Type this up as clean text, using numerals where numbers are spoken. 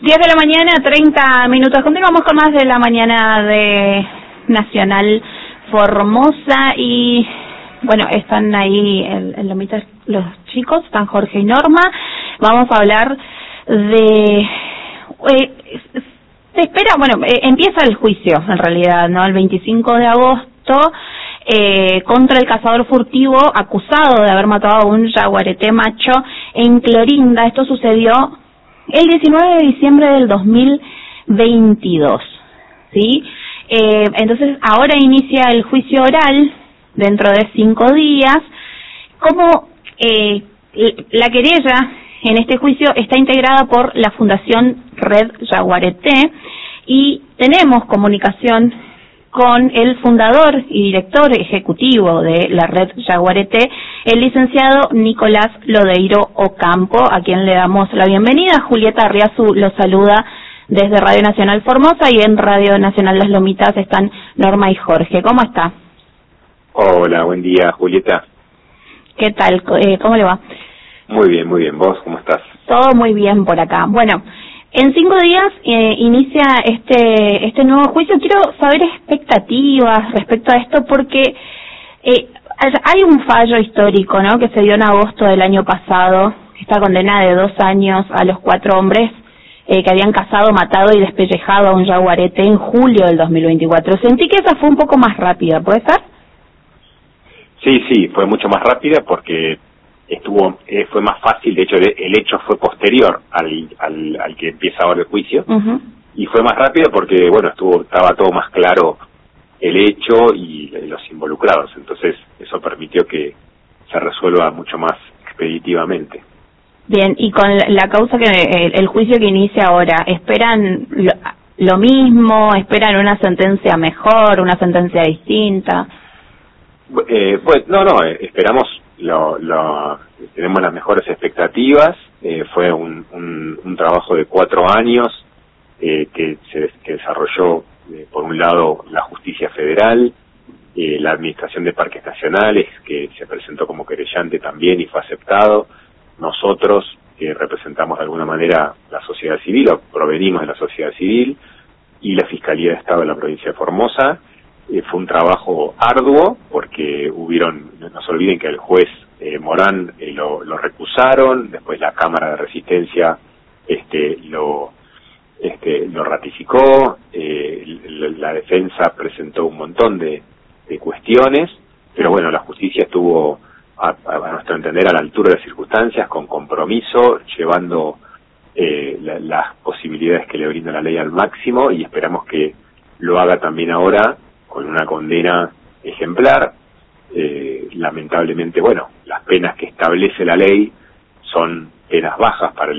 10 de la mañana, 30 minutos. Continuamos con más de la mañana de Nacional Formosa y, bueno, están ahí en Lomitas los chicos, están Jorge y Norma. Vamos a hablar de... se espera, bueno, empieza el juicio, en realidad, ¿no? El 25 de agosto, contra el cazador furtivo acusado de haber matado a un yaguareté macho en Clorinda. Esto sucedió el 19 de diciembre del 2022, ¿sí? Entonces, ahora inicia el juicio oral dentro de 5 días. Como la querella en este juicio está integrada por la Fundación Red Yaguareté y tenemos comunicación con el fundador y director ejecutivo de la Red Yaguareté, el licenciado Nicolás Lodeiro Ocampo, a quien le damos la bienvenida. Julieta Arriazu lo saluda desde Radio Nacional Formosa y en Radio Nacional Las Lomitas están Norma y Jorge. ¿Cómo está? Hola, buen día, Julieta. ¿Qué tal? ¿Cómo le va? Muy bien, muy bien. ¿Vos cómo estás? Todo muy bien por acá. Bueno, en 5 días inicia este nuevo juicio. Quiero saber expectativas respecto a esto porque hay un fallo histórico, ¿no?, que se dio en agosto del año pasado, esta condena de 2 años a los 4 hombres que habían cazado, matado y despellejado a un yaguareté en julio del 2024. Sentí que esa fue un poco más rápida, ¿puede ser? Sí, fue mucho más rápida porque fue más fácil. De hecho, el hecho fue posterior al que empieza ahora el juicio. Y fue más rápido porque, bueno, estaba todo más claro el hecho y los involucrados. Entonces, eso permitió que se resuelva mucho más expeditivamente. Bien, y con la causa el juicio que inicia ahora, ¿esperan lo mismo? ¿Esperan una sentencia mejor, una sentencia distinta? Pues no, esperamos tenemos las mejores expectativas. Fue un trabajo de 4 años que desarrolló, por un lado, la Justicia Federal, la Administración de Parques Nacionales, que se presentó como querellante también y fue aceptado. Nosotros, que representamos de alguna manera la sociedad civil, o provenimos de la sociedad civil, y la Fiscalía de Estado de la provincia de Formosa. Fue un trabajo arduo porque no se olviden que el juez Morán lo recusaron, después la Cámara de Resistencia lo ratificó, la defensa presentó un montón de cuestiones, pero bueno, la justicia estuvo a nuestro entender a la altura de las circunstancias, con compromiso, llevando las posibilidades que le brinda la ley al máximo, y esperamos que lo haga también ahora con una condena ejemplar. Lamentablemente, bueno, las penas que establece la ley son penas bajas para el